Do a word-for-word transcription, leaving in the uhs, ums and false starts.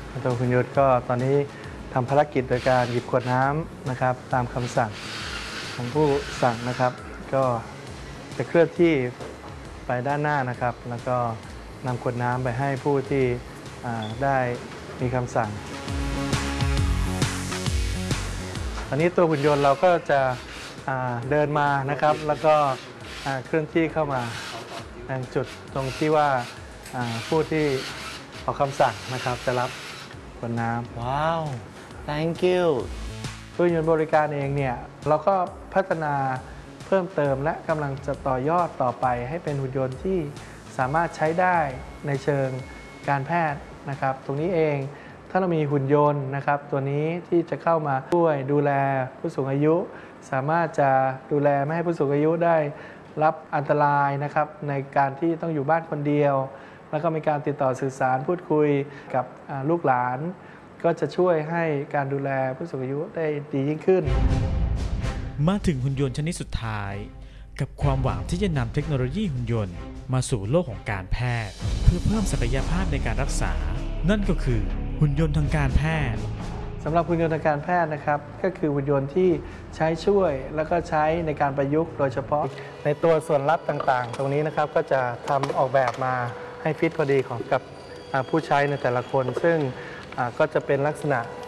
ตัวหุ่นยนต์ก็ตอนนี้ทำภารกิจโดยการหยิบขวดน้ำนะครับตามคำสั่งของผู้สั่งนะครับ ก็จะเคลื่อนที่ไปด้านหน้านะครับ แล้วก็นำขวดน้ำไปให้ผู้ที่ได้มีคำสั่งตอนนี้ตัวหุ่นยนต์เราก็จะเดินมานะครับแล้วก็เคลื่อนที่เข้ามาในจุดตรงที่ว่าผู้ที่ออกคำสั่งนะครับจะรับขวดน้ำว้าว thank you ตัวหุ่นยนต์บริการเองเนี่ยเราก็พัฒนาเพิ่มเติมและกำลังจะต่อยอดต่อไปให้เป็นหุ่นยนต์ที่สามารถใช้ได้ในเชิงการแพทย์นะครับตรงนี้เองถ้าเรามีหุ่นยนต์นะครับตัวนี้ที่จะเข้ามาช่วยดูแลผู้สูงอายุสามารถจะดูแลไม่ให้ผู้สูงอายุได้รับอันตรายนะครับในการที่ต้องอยู่บ้านคนเดียวแล้วก็มีการติดต่อสื่อสารพูดคุยกับลูกหลานก็จะช่วยให้การดูแลผู้สูงอายุได้ดียิ่งขึ้นมาถึงหุ่นยนต์ชนิดสุดท้ายกับความหวังที่จะนำเทคโนโลยีหุ่นยนต์มาสู่โลกของการแพทย์เพื่อเพิ่มศักยภาพในการรักษานั่นก็คือหุ่นยนต์ทางการแพทย์สำหรับหุ่นยนต์ทางการแพทย์นะครับก็คือหุ่นยนต์ที่ใช้ช่วยแล้วก็ใช้ในการประยุกต์โดยเฉพาะในตัวส่วนลับต่างๆตรงนี้นะครับก็จะทำออกแบบมาให้ฟิตพอดีของกับผู้ใช้ในแต่ละคนซึ่งก็จะเป็นลักษณะ